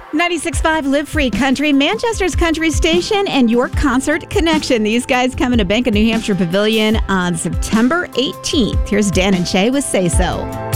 96.5 Live Free Country, Manchester's country station, and your concert connection. These guys coming to Bank of New Hampshire Pavilion on September 18th. Here's Dan and Shay with Say So.